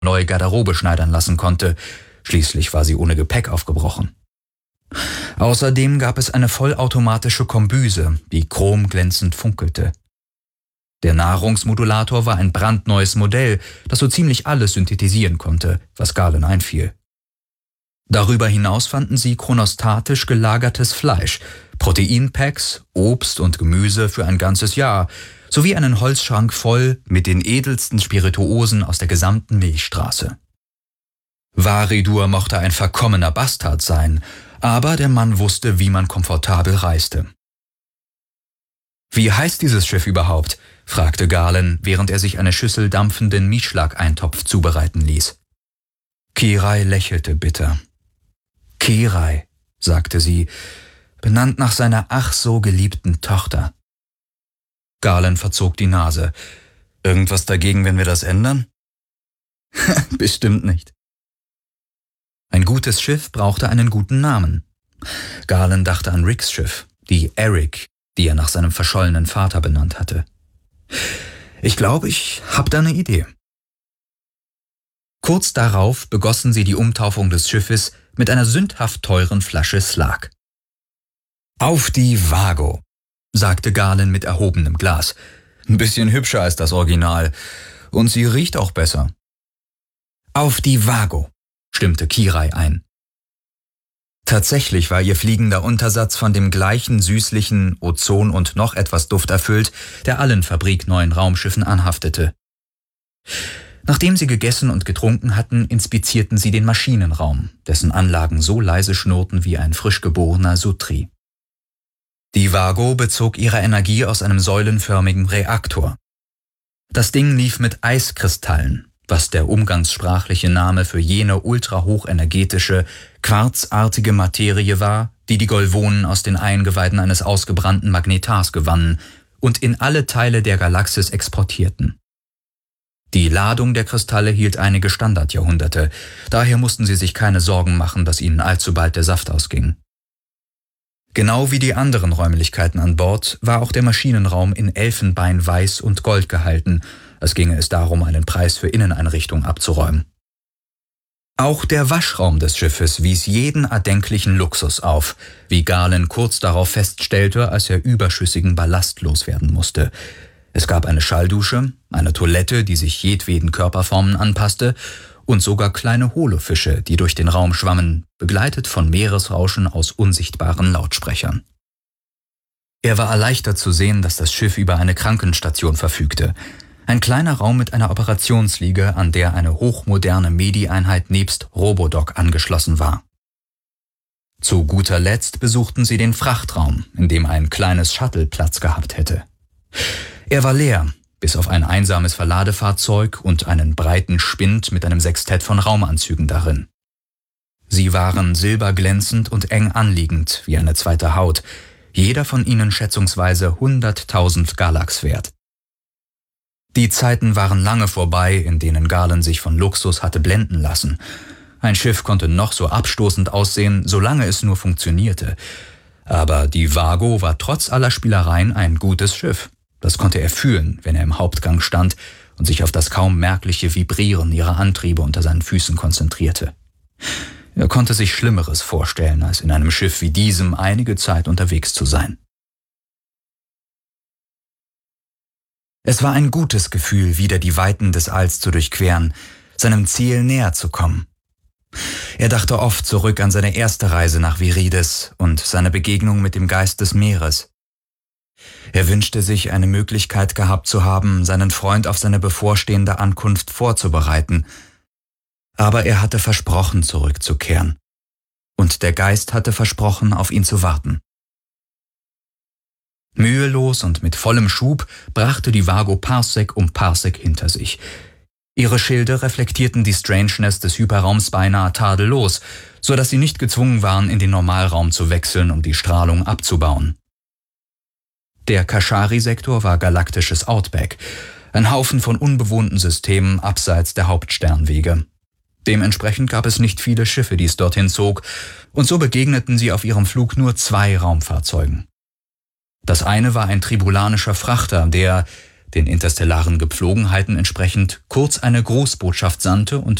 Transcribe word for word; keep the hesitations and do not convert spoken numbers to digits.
neue Garderobe schneidern lassen konnte. Schließlich war sie ohne Gepäck aufgebrochen. Außerdem gab es eine vollautomatische Kombüse, die chromglänzend funkelte. Der Nahrungsmodulator war ein brandneues Modell, das so ziemlich alles synthetisieren konnte, was Galen einfiel. Darüber hinaus fanden sie chronostatisch gelagertes Fleisch, Proteinpacks, Obst und Gemüse für ein ganzes Jahr, sowie einen Holzschrank voll mit den edelsten Spirituosen aus der gesamten Milchstraße. Varidur mochte ein verkommener Bastard sein, aber der Mann wusste, wie man komfortabel reiste. »Wie heißt dieses Schiff überhaupt?« fragte Galen, während er sich eine Schüssel dampfenden Mischlageintopf zubereiten ließ. Kirai lächelte bitter. »Kirai«, sagte sie, benannt nach seiner ach so geliebten Tochter. Galen verzog die Nase. »Irgendwas dagegen, wenn wir das ändern?« »Bestimmt nicht.« Ein gutes Schiff brauchte einen guten Namen. Galen dachte an Ricks Schiff, die Eric, die er nach seinem verschollenen Vater benannt hatte. »Ich glaube, ich hab da eine Idee.« Kurz darauf begossen sie die Umtaufung des Schiffes mit einer sündhaft teuren Flasche Slag. »Auf die Vago«, sagte Galen mit erhobenem Glas. »Ein bisschen hübscher als das Original. Und sie riecht auch besser.« »Auf die Vago«, stimmte Kirai ein. Tatsächlich war ihr fliegender Untersatz von dem gleichen süßlichen Ozon und noch etwas Duft erfüllt, der allen fabrikneuen Raumschiffen anhaftete. Nachdem sie gegessen und getrunken hatten, inspizierten sie den Maschinenraum, dessen Anlagen so leise schnurrten wie ein frisch geborener Sutri. Die Vago bezog ihre Energie aus einem säulenförmigen Reaktor. Das Ding lief mit Eiskristallen, was der umgangssprachliche Name für jene ultrahochenergetische, quarzartige Materie war, die die Golvonen aus den Eingeweiden eines ausgebrannten Magnetars gewannen und in alle Teile der Galaxis exportierten. Die Ladung der Kristalle hielt einige Standardjahrhunderte, daher mussten sie sich keine Sorgen machen, dass ihnen allzu bald der Saft ausging. Genau wie die anderen Räumlichkeiten an Bord war auch der Maschinenraum in Elfenbein, Weiß und Gold gehalten, als ginge es darum, einen Preis für Inneneinrichtung abzuräumen. Auch der Waschraum des Schiffes wies jeden erdenklichen Luxus auf, wie Galen kurz darauf feststellte, als er überschüssigen Ballast loswerden musste. Es gab eine Schalldusche, eine Toilette, die sich jedweden Körperformen anpasste, und sogar kleine Holofische, die durch den Raum schwammen, begleitet von Meeresrauschen aus unsichtbaren Lautsprechern. Er war erleichtert zu sehen, dass das Schiff über eine Krankenstation verfügte. Ein kleiner Raum mit einer Operationsliege, an der eine hochmoderne Medi-Einheit nebst Robodoc angeschlossen war. Zu guter Letzt besuchten sie den Frachtraum, in dem ein kleines Shuttle Platz gehabt hätte. Er war leer, bis auf ein einsames Verladefahrzeug und einen breiten Spind mit einem Sextett von Raumanzügen darin. Sie waren silberglänzend und eng anliegend wie eine zweite Haut, jeder von ihnen schätzungsweise hunderttausend Galax wert. Die Zeiten waren lange vorbei, in denen Galen sich von Luxus hatte blenden lassen. Ein Schiff konnte noch so abstoßend aussehen, solange es nur funktionierte. Aber die Vago war trotz aller Spielereien ein gutes Schiff. Das konnte er fühlen, wenn er im Hauptgang stand und sich auf das kaum merkliche Vibrieren ihrer Antriebe unter seinen Füßen konzentrierte. Er konnte sich Schlimmeres vorstellen, als in einem Schiff wie diesem einige Zeit unterwegs zu sein. Es war ein gutes Gefühl, wieder die Weiten des Alls zu durchqueren, seinem Ziel näher zu kommen. Er dachte oft zurück an seine erste Reise nach Viridis und seine Begegnung mit dem Geist des Meeres. Er wünschte sich, eine Möglichkeit gehabt zu haben, seinen Freund auf seine bevorstehende Ankunft vorzubereiten. Aber er hatte versprochen, zurückzukehren. Und der Geist hatte versprochen, auf ihn zu warten. Mühelos und mit vollem Schub brachte die Vago Parsec um Parsec hinter sich. Ihre Schilde reflektierten die Strangeness des Hyperraums beinahe tadellos, so dass sie nicht gezwungen waren, in den Normalraum zu wechseln, um die Strahlung abzubauen. Der Kashari-Sektor war galaktisches Outback, ein Haufen von unbewohnten Systemen abseits der Hauptsternwege. Dementsprechend gab es nicht viele Schiffe, die es dorthin zog, und so begegneten sie auf ihrem Flug nur zwei Raumfahrzeugen. Das eine war ein tribulanischer Frachter, der, den interstellaren Gepflogenheiten entsprechend kurz eine Grußbotschaft sandte und